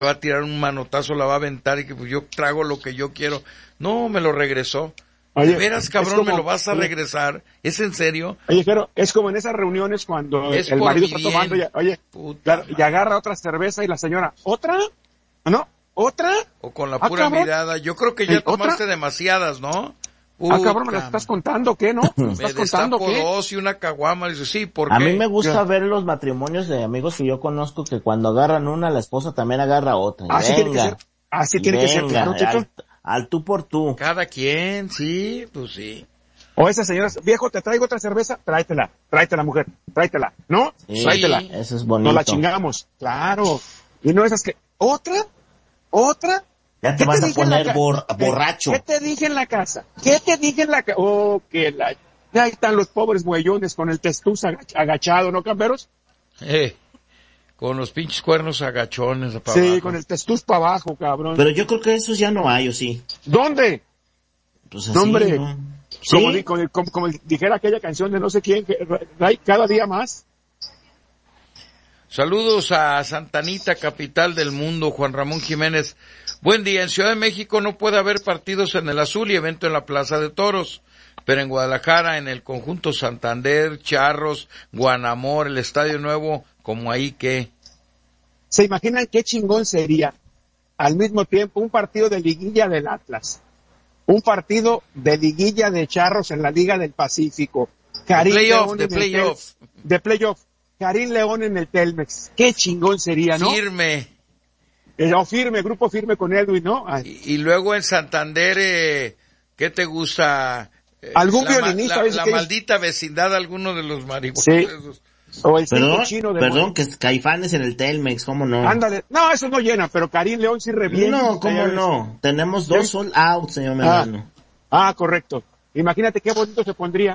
va a tirar un manotazo, la va a aventar y que pues yo trago lo que yo quiero. No, me lo regresó. Oye, de veras, cabrón, me lo vas a regresar. ¿Es en serio? Oye, pero es como en esas reuniones cuando el marido está tomando y agarra otra cerveza y la señora, ¿otra? ¿No? ¿Otra? O con la pura mirada. Yo creo que ya tomaste demasiadas, ¿no? Cabrón, ¿me las estás contando qué, no? ¿Me estás contando qué? Dos y una caguama. Dice, sí, ¿por qué? A mí me gusta ver los matrimonios de amigos que yo conozco que cuando agarran una, la esposa también agarra otra. Así tiene que ser. Así tiene que ser, claro, Checho. Al tú por tú. Cada quien, sí, pues sí. O esas señoras, viejo, te traigo otra cerveza, tráetela, mujer, tráetela, ¿no? Sí, tráetela. Eso es bonito. No la chingamos, claro. Y no esas que, ¿otra? Ya te vas a poner borracho. ¿Qué te dije en la casa? Oh, ya están los pobres muellones con el testuz agachado, ¿no, camperos? Con los pinches cuernos agachones para abajo. Sí, con el testuz para abajo, cabrón. Pero yo creo que esos ya no hay, ¿o sí? ¿Dónde? Pues así, hombre, ¿no? ¿Sí? Como dijera aquella canción de no sé quién, que cada día más. Saludos a Santanita, capital del mundo, Juan Ramón Jiménez. Buen día, en Ciudad de México no puede haber partidos en el Azul y evento en la Plaza de Toros, pero en Guadalajara, en el conjunto Santander, Charros, Guanamor, el Estadio Nuevo, como ahí que... ¿Se imaginan qué chingón sería al mismo tiempo un partido de liguilla del Atlas, un partido de liguilla de Charros en la Liga del Pacífico, de playoff, Karim León en el Telmex? Qué chingón sería, ¿no? Grupo firme con Edwin, ¿no? Y luego en Santander, ¿qué te gusta? Algún violinista. La maldita vecindad, alguno de los marihuanos. Sí. O el chino de Perdón, que es Caifanes en el Telmex, ¿cómo no? Ándale, no, eso no llena, pero Karim León sí revienta. No, ¿cómo no? Tenemos 2 sold out, señor Medrano. Correcto. Imagínate qué bonito se pondría.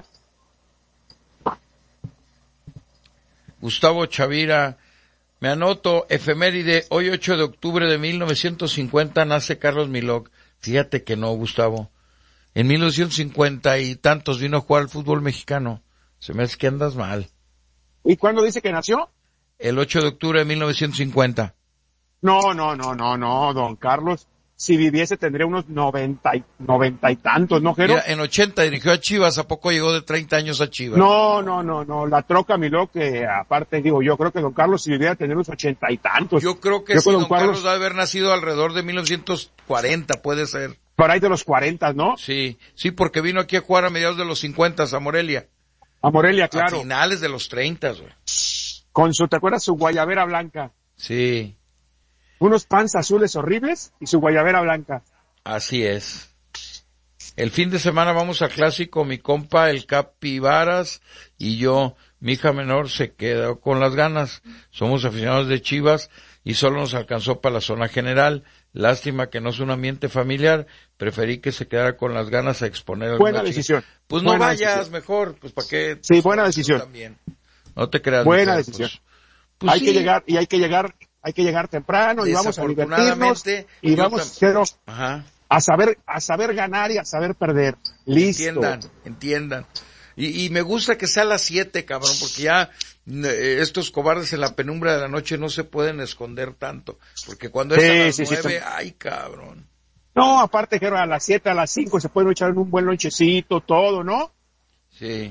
Gustavo Chavira, me anoto, efeméride, hoy 8 de octubre de 1950 nace Carlos Milok. Fíjate que no, Gustavo. En 1950 y tantos vino a jugar al fútbol mexicano. Se me hace que andas mal. ¿Y cuándo dice que nació? El 8 de octubre de 1950. No, don Carlos. Si viviese tendría unos 90 y tantos, ¿no, Jero? Mira, en 80 dirigió a Chivas, ¿a poco llegó de 30 años a Chivas? No, la troca Milok, que aparte digo, yo creo que don Carlos si viviera tendría unos 80 y tantos. Yo creo que sí, don Carlos debe haber nacido alrededor de 1940, puede ser. Por ahí de los 40, ¿no? Sí, porque vino aquí a jugar a mediados de los 50 a Morelia. A Morelia, claro. A finales de los 30, güey. Con ¿te acuerdas? Su guayabera blanca. Sí. Unos pants azules horribles y su guayabera blanca. Así es. El fin de semana vamos a clásico, mi compa, el Capibaras y yo. Mi hija menor se quedó con las ganas. Somos aficionados de Chivas y solo nos alcanzó para la zona general. Lástima que no es un ambiente familiar. Preferí que se quedara con las ganas a exponer. Buena decisión. Pues no vayas, mejor. Pues para qué. Sí, buena decisión. También. No te creas. Buena decisión. Pues hay sí. que llegar temprano y vamos a divertirnos y vamos a saber ganar y a saber perder. Listo. Entiendan. Y me gusta que sea a las 7, cabrón, porque ya estos cobardes en la penumbra de la noche no se pueden esconder tanto, porque cuando es a las 9, ay, cabrón. No, aparte que a las 7, a las 5 se pueden echar un buen lonchecito, todo, ¿no? Sí.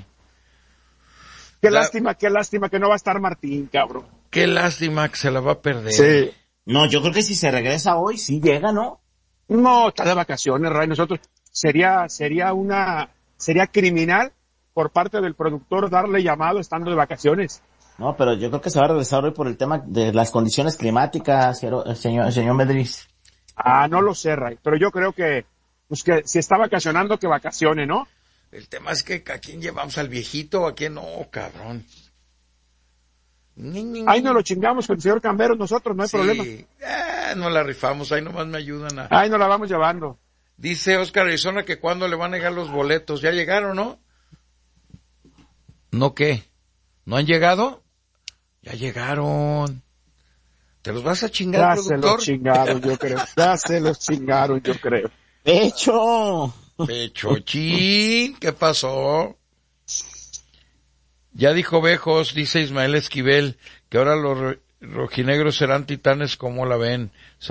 Qué lástima que no va a estar Martín, cabrón. Qué lástima que se la va a perder. Sí. No, yo creo que si se regresa hoy, sí llega, ¿no? No, está de vacaciones, Ray. Nosotros, sería criminal por parte del productor darle llamado estando de vacaciones. No, pero yo creo que se va a regresar hoy por el tema de las condiciones climáticas, señor Medris. No lo sé, Ray, pero yo creo que si está vacacionando, que vacacione, ¿no? El tema es que ¿a quién llevamos? ¿Al viejito o a quién no, cabrón? Ahí no lo chingamos con el señor Cambero nosotros, no hay problema. No la rifamos, ahí nomás me ayudan a... Ahí nos la vamos llevando. Dice Oscar Arizona que cuándo le van a llegar los boletos. ¿Ya llegaron, no? ¿No qué? ¿No han llegado? Ya llegaron. ¿Te los vas a chingar, productor? Ya se los chingaron, yo creo. Pechochín, ¿qué pasó? Ya dijo Bejos, dice Ismael Esquivel, que ahora los rojinegros serán titanes, como la ven.